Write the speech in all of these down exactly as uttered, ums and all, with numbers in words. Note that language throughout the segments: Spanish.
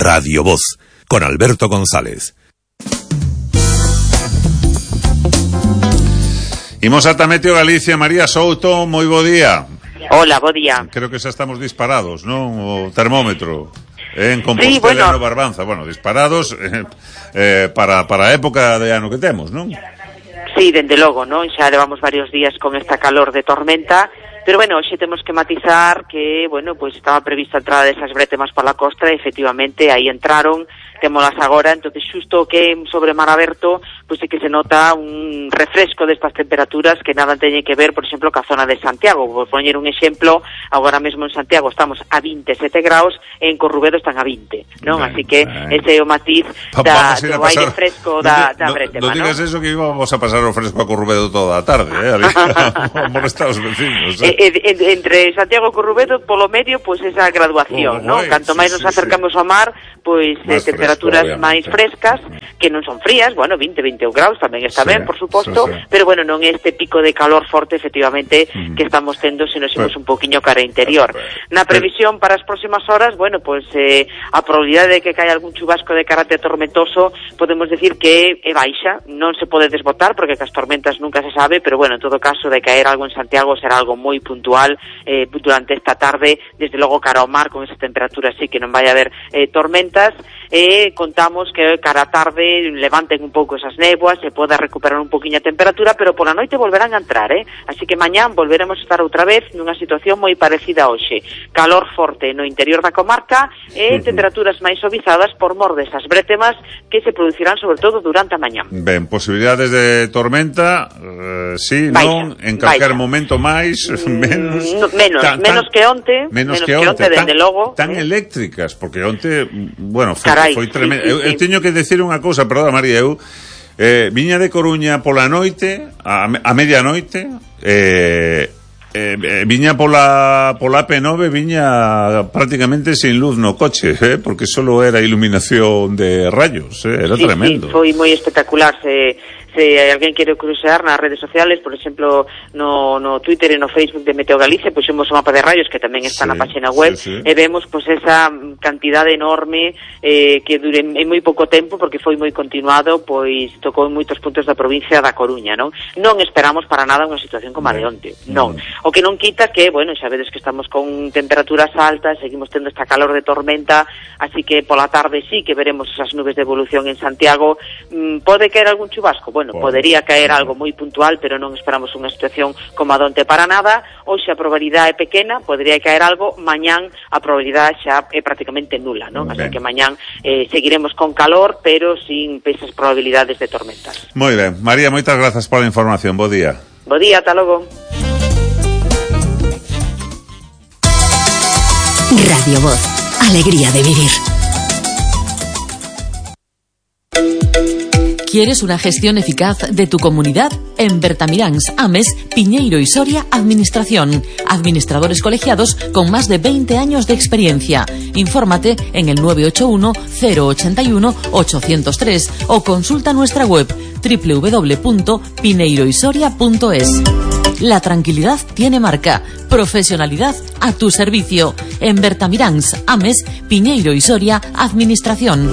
Radio Voz, con Alberto González. Imos ata Meteo Galicia. María Souto, moi bo día. Hola, bo día. Creo que xa estamos disparados, non? O termómetro en Compostela, sí, bueno. e no Barbanza. Bueno, disparados eh, eh, para, para a época de ano que temos, non? Sí, dende logo, non? Xa levamos varios días con esta calor de tormenta, pero bueno, hoxe temos que matizar que, bueno, pois pues estaba prevista a entrada desas brétemas pola costa e efectivamente aí entraron, témolas agora, entonces xusto que sobre mar aberto, pois pues, é que se nota un refresco destas temperaturas que nada teñen que ver, por exemplo, ca zona de Santiago. Vou poñer un exemplo, agora mesmo en Santiago estamos a veintesete graus e en Corrubedo están a vinte, non? Ben, Así que ben. ese é o matiz da, do aire fresco da, da brétema, non? Non digas eso, que íbamos a pasar o fresco a Corrubedo toda a tarde, eh? A molestar os vecinos, eh? E, e, entre Santiago e Corrubedo, polo medio, pois pues, esa graduación, oh, non? Canto máis sí, nos acercamos sí. ao mar, pois pues, eh, temperaturas máis frescas, que non son frías, bueno, vinte, veintiún graus tamén está sí, ben, por suposto, sí, sí. pero bueno, non é este pico de calor forte, efectivamente, mm. que estamos tendo se nos imos pues, un poquinho cara interior. Na previsión para as próximas horas, bueno, pois pues, eh, a probabilidade de que caia algún chubasco de carácter tormentoso, podemos decir que é baixa, non se pode desbotar, porque cas tormentas nunca se sabe, pero bueno, en todo caso, de caer algo en Santiago será algo moi puntual eh, durante esta tarde, desde logo cara ao mar, con esas temperaturas sí que non vai a haber eh, tormentas, e contamos que cara a tarde levanten un pouco esas néboas, se poda recuperar un poquinho a temperatura, pero pola noite volverán a entrar, eh? Así que mañán volveremos a estar outra vez nunha situación moi parecida a hoxe. Calor forte no interior da comarca e temperaturas máis suavizadas por mor desas brétemas que se producirán sobre todo durante a mañán. Ben, posibilidades de tormenta, uh, sí, baixa, non? En calquer baixa. momento máis, menos... No, menos, tan, menos que onte, menos, menos que onte, tan, dende logo. Tan eh? eléctricas, porque onte, bueno, foi, Carai, foi tremendo. Sí, sí, eu, sí. eu teño que decir unha cousa, perdón, María, eu eh, viña de Coruña pola noite, a, a medianoite, eh, eh, viña pola, pola P nove, viña prácticamente sin luz no coche, eh, porque solo era iluminación de rayos, eh, era sí, tremendo. Sí, foi moi espectacular, se... se alguén quere crucear nas redes sociales, por exemplo, no, no Twitter e no Facebook de Meteo Galicia, puxemos o mapa de rayos que tamén está sí, na página web, sí, sí. e vemos pois esa cantidade enorme eh, que dure en moi pouco tempo, porque foi moi continuado, pois tocou en moitos puntos da provincia da Coruña, non? Non esperamos para nada unha situación como a de onte, non. Mm. O que non quita que, bueno, xa vedes que estamos con temperaturas altas, seguimos tendo esta calor de tormenta, así que pola tarde sí que veremos esas nubes de evolución en Santiago. Mm, pode caer algún chubasco? Bueno, Bueno, podería caer algo moi puntual, pero non esperamos unha situación como a donte para nada. Hoxe a probabilidade é pequena, podería caer algo, mañán a probabilidade xa é prácticamente nula, non? Así que mañán eh, seguiremos con calor, pero sin pesas probabilidades de tormentas. Moi ben. María, moitas grazas pola información. Bo día. Bo día, ata logo. Radio Voz. Alegría de vivir. ¿Quieres una gestión eficaz de tu comunidad? En Bertamiráns, Ames, Piñeiro y Soria, Administración. Administradores colegiados con más de veinte años de experiencia. Infórmate en el nueve ocho uno, cero ocho uno, ocho cero tres o consulta nuestra web doble u doble u doble u punto pineiro y soria punto es. La tranquilidad tiene marca. Profesionalidad a tu servicio. En Bertamiráns, Ames, Piñeiro y Soria, Administración.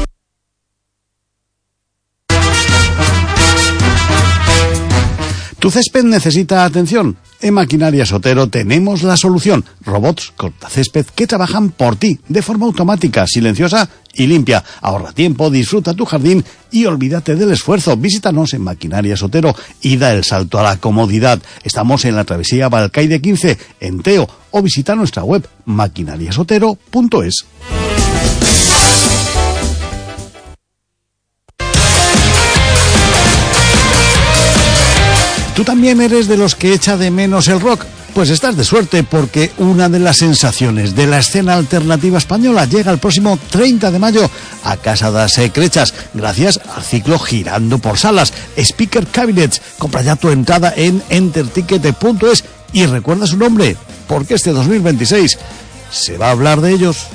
¿Tu césped necesita atención? En Maquinarias Otero tenemos la solución. Robots cortacésped que trabajan por ti, de forma automática, silenciosa y limpia. Ahorra tiempo, disfruta tu jardín y olvídate del esfuerzo. Visítanos en Maquinarias Otero y da el salto a la comodidad. Estamos en la travesía Balcaide quince, en Teo, o visita nuestra web maquinarias otero punto es. ¿Tú también eres de los que echa de menos el rock? Pues estás de suerte, porque una de las sensaciones de la escena alternativa española llega el próximo treinta de mayo a Casa das Secrechas, gracias al ciclo Girando por Salas, Speaker Cabinets. Compra ya tu entrada en enterticket punto es y recuerda su nombre, porque este dos mil veintiséis se va a hablar de ellos.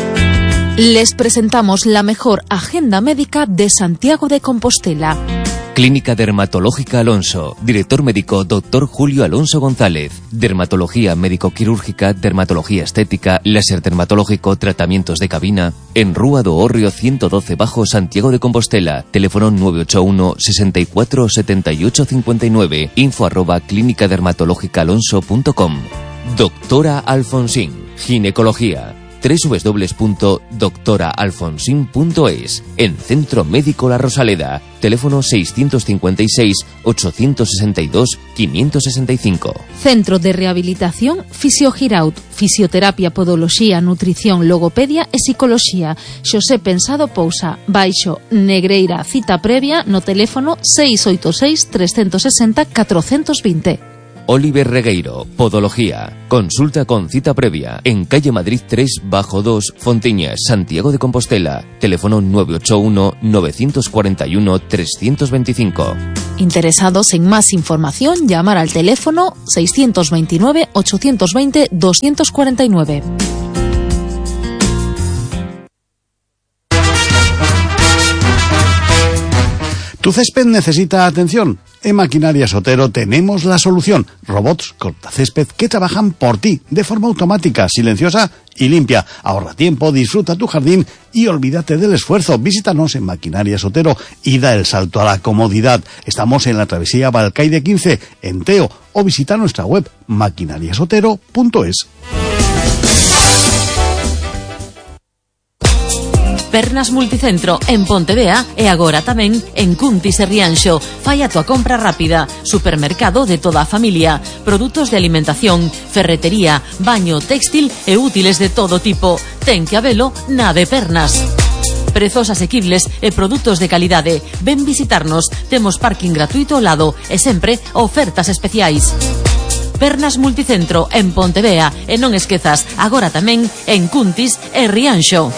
Les presentamos la mejor agenda médica de Santiago de Compostela. Clínica Dermatológica Alonso. Director médico doctor Julio Alonso González. Dermatología médico-quirúrgica, dermatología estética, láser dermatológico, tratamientos de cabina. En Rúa do Hórreo ciento doce Bajo, Santiago de Compostela. Teléfono nueve ocho uno, sesenta y cuatro, setenta y ocho cincuenta y nueve. Info arroba clínica dermatológica alonso punto com. Doctora Alfonsín. Ginecología. doble u doble u doble u punto doctora alfonsín punto es. En Centro Médico La Rosaleda. Teléfono seiscientos cincuenta y seis, ochocientos sesenta y dos, quinientos sesenta y cinco. Centro de Rehabilitación Fisiogiraut. Fisioterapia, podoloxía, nutrición, logopedia e psicoloxía. Xosé Pensado Pousa. Baixo Negreira. Cita previa no teléfono seis oito seis, tres seis cero, catro dos cero. Oliver Regueiro, Podología. Consulta con cita previa en calle Madrid tres bajo dos, Fontiñas, Santiago de Compostela. Teléfono nueve ocho uno, nueve cuatro uno, tres dos cinco. Interesados en más información, llamar al teléfono seis dos nueve, ocho dos cero, dos cuatro nueve. ¿Tu césped necesita atención? En Maquinarias Otero tenemos la solución. Robots cortacésped que trabajan por ti de forma automática, silenciosa y limpia. Ahorra tiempo, disfruta tu jardín y olvídate del esfuerzo. Visítanos en Maquinarias Otero y da el salto a la comodidad. Estamos en la travesía Balcaide quince, en Teo, o visita nuestra web maquinarias otero punto es. Pernas Multicentro en Pontevea e agora tamén en Cuntis e Rianxo. Fai a tua compra rápida. Supermercado de toda a familia. Produtos de alimentación, ferretería, baño, textil e útiles de todo tipo. Ten que habelo na de Pernas. Prezos asequibles e produtos de calidade. Ven visitarnos. Temos parking gratuito ao lado e sempre ofertas especiais. Pernas Multicentro en Pontevea e non esquezas, agora tamén en Cuntis e Rianxo.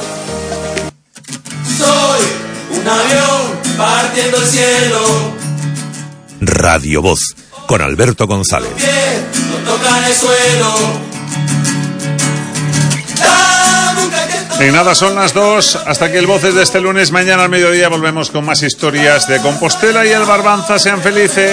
Soy un avión partiendo el cielo. Radio Voz, con Alberto González. Bien, no tocan el suelo. En nada son las dos. Hasta aquí el Voces de este lunes. Mañana al mediodía volvemos con más historias de Compostela y el Barbanza. Sean felices.